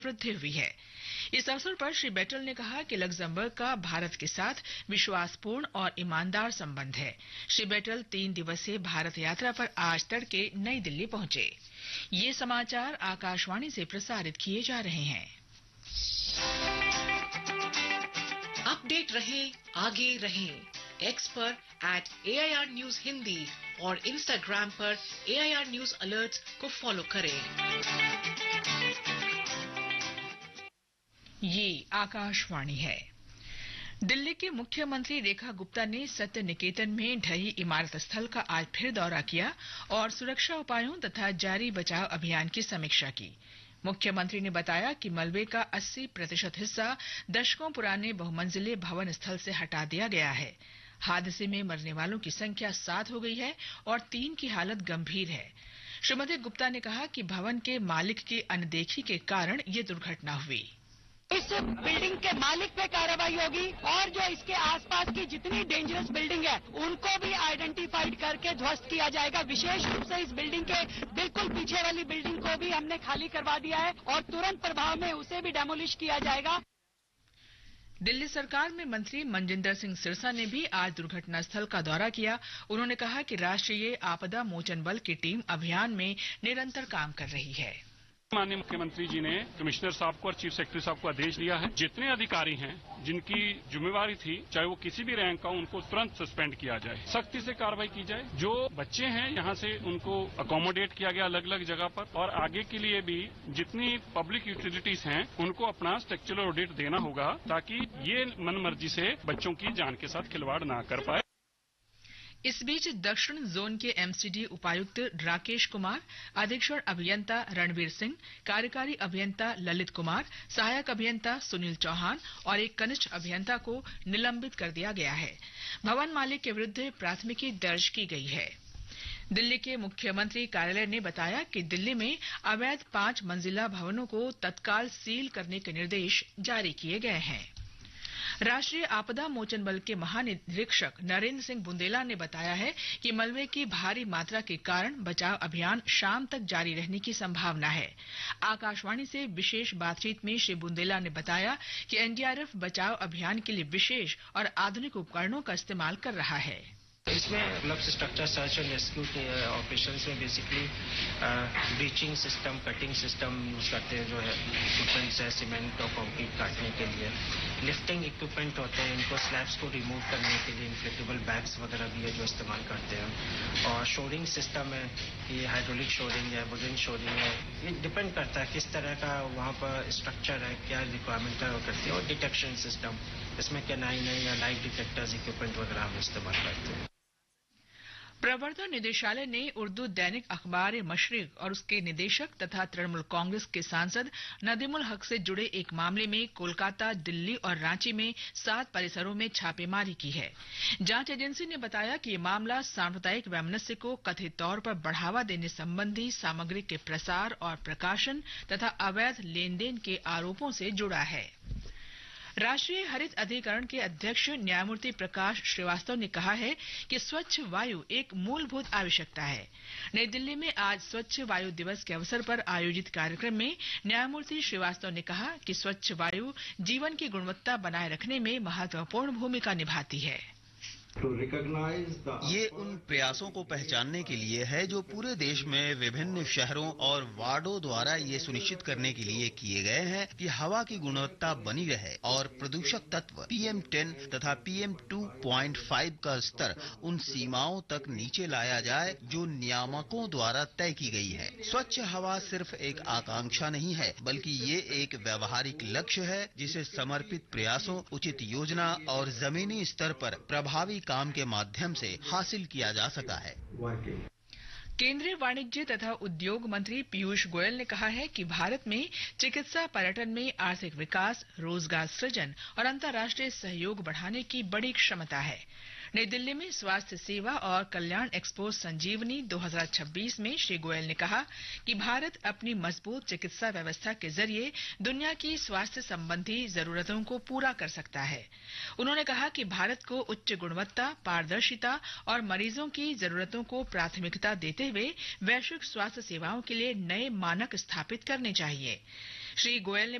वृद्धि हुई है। इस अवसर पर श्री बेटल ने कहा कि लग्जमबर्ग का भारत के साथ विश्वासपूर्ण और ईमानदार संबंध है। श्री बेटल 3 दिवसीय भारत यात्रा पर आज तड़के नई दिल्ली पहुंचे। ये समाचार आकाशवाणी से प्रसारित किए जा रहे हैं। अपडेट रहे, आगे रहे। एक्स पर @AIR News हिंदी और इंस्टाग्राम पर AIR News अलर्ट्स को फॉलो करें। ये आकाशवाणी है। दिल्ली के मुख्यमंत्री रेखा गुप्ता ने सत्य निकेतन में ढही इमारत स्थल का आज फिर दौरा किया और सुरक्षा उपायों तथा जारी बचाव अभियान की समीक्षा की। मुख्यमंत्री ने बताया कि मलबे का 80% हिस्सा दशकों पुराने बहुमंजिले भवन स्थल से हटा दिया गया है। हादसे में मरने वालों की संख्या 7 हो गई है और 3 की हालत गंभीर है। श्रीमती गुप्ता ने कहा कि भवन के मालिक की अनदेखी के कारण ये दुर्घटना हुई। इस बिल्डिंग के मालिक पे कार्रवाई होगी और जो इसके आसपास की जितनी डेंजरस बिल्डिंग है उनको भी आइडेंटिफाइड करके ध्वस्त किया जाएगा। विशेष रूप से इस बिल्डिंग के बिल्कुल पीछे वाली बिल्डिंग को भी हमने खाली करवा दिया है और तुरंत प्रभाव में उसे भी डेमोलिश किया जाएगा। दिल्ली सरकार में मंत्री मनजिंदर सिंह सिरसा ने भी आज दुर्घटना स्थल का दौरा किया। उन्होंने कहा कि राष्ट्रीय आपदा मोचन बल की टीम अभियान में निरंतर काम कर रही है। माननीय मुख्यमंत्री जी ने कमिश्नर साहब को और चीफ सेक्रेटरी साहब को आदेश दिया है, जितने अधिकारी हैं जिनकी जिम्मेवारी थी चाहे वो किसी भी रैंक का, उनको तुरंत सस्पेंड किया जाए, सख्ती से कार्रवाई की जाए। जो बच्चे हैं यहाँ से उनको अकोमोडेट किया गया अलग अलग जगह पर, और आगे के लिए भी जितनी पब्लिक यूटिलिटीज हैं उनको अपना स्ट्रक्चरल ऑडिट देना होगा ताकि ये मनमर्जी से बच्चों की जान के साथ खिलवाड़ ना कर पाए। इस बीच दक्षिण जोन के एमसीडी उपायुक्त राकेश कुमार, अधीक्षण अभियंता रणवीर सिंह, कार्यकारी अभियंता ललित कुमार, सहायक अभियंता सुनील चौहान और एक कनिष्ठ अभियंता को निलंबित कर दिया गया है। भवन मालिक के विरुद्ध प्राथमिकी दर्ज की गई है। दिल्ली के मुख्यमंत्री कार्यालय ने बताया कि दिल्ली में अवैध 5 मंजिला भवनों को तत्काल सील करने के निर्देश जारी किए गए हैं। राष्ट्रीय आपदा मोचन बल के महानिरीक्षक नरेंद्र सिंह बुंदेला ने बताया है कि मलबे की भारी मात्रा के कारण बचाव अभियान शाम तक जारी रहने की संभावना है। आकाशवाणी से विशेष बातचीत में श्री बुंदेला ने बताया कि एनडीआरएफ बचाव अभियान के लिए विशेष और आधुनिक उपकरणों का इस्तेमाल कर रहा है। इसमें मतलब स्ट्रक्चर सर्च एंड रेस्क्यू के ऑपरेशंस में basically breaching system, cutting system use करते हैं, जो है इक्विपमेंट्स है सीमेंट और कंक्रीट काटने के लिए। लिफ्टिंग इक्विपमेंट होते हैं, इनको स्लैब्स को रिमूव करने के लिए इन्फ्लेटेबल बैग्स वगैरह भी है जो इस्तेमाल करते हैं। और शोरिंग सिस्टम है, ये हाइड्रोलिक शोरिंग है, वुडन शोरिंग है, ये डिपेंड करता है किस तरह का वहाँ पर स्ट्रक्चर है, क्या रिक्वायरमेंट है वो करती है। और डिटेक्शन सिस्टम, इसमें कैनाइन है या लाइट डिटेक्टर्स इक्विपमेंट वगैरह हम इस्तेमाल करते हैं। प्रवर्तन निदेशालय ने उर्दू दैनिक अखबार मशरिक और उसके निदेशक तथा तृणमूल कांग्रेस के सांसद नदीमुल हक से जुड़े एक मामले में कोलकाता, दिल्ली और रांची में 7 परिसरों में छापेमारी की है। जांच एजेंसी ने बताया कि ये मामला सांप्रदायिक वैमनस्य को कथित तौर पर बढ़ावा देने संबंधी सामग्री के प्रसार और प्रकाशन तथा अवैध लेन देन के आरोपों से जुड़ा है। राष्ट्रीय हरित अधिकरण के अध्यक्ष न्यायमूर्ति प्रकाश श्रीवास्तव ने कहा है कि स्वच्छ वायु एक मूलभूत आवश्यकता है। नई दिल्ली में आज स्वच्छ वायु दिवस के अवसर पर आयोजित कार्यक्रम में न्यायमूर्ति श्रीवास्तव ने कहा कि स्वच्छ वायु जीवन की गुणवत्ता बनाए रखने में महत्वपूर्ण भूमिका निभाती है। ये उन प्रयासों को पहचानने के लिए है जो पूरे देश में विभिन्न शहरों और वार्डों द्वारा ये सुनिश्चित करने के लिए किए गए हैं कि हवा की गुणवत्ता बनी रहे और प्रदूषक तत्व PM10 तथा PM2.5 का स्तर उन सीमाओं तक नीचे लाया जाए जो नियामकों द्वारा तय की गई है। स्वच्छ हवा सिर्फ एक आकांक्षा नहीं है, बल्कि ये एक व्यवहारिक लक्ष्य है जिसे समर्पित प्रयासों, उचित योजना और जमीनी स्तर पर प्रभावी काम के माध्यम से हासिल किया जा सका है। केंद्रीय वाणिज्य तथा उद्योग मंत्री पीयूष गोयल ने कहा है कि भारत में चिकित्सा पर्यटन में आर्थिक विकास, रोजगार सृजन और अंतर्राष्ट्रीय सहयोग बढ़ाने की बड़ी क्षमता है। नई दिल्ली में स्वास्थ्य सेवा और कल्याण एक्सपो संजीवनी 2026 में श्री गोयल ने कहा कि भारत अपनी मजबूत चिकित्सा व्यवस्था के जरिए दुनिया की स्वास्थ्य संबंधी जरूरतों को पूरा कर सकता है। उन्होंने कहा कि भारत को उच्च गुणवत्ता, पारदर्शिता और मरीजों की जरूरतों को प्राथमिकता देते हुए वैश्विक स्वास्थ्य सेवाओं के लिए नए मानक स्थापित करने चाहिए। श्री गोयल ने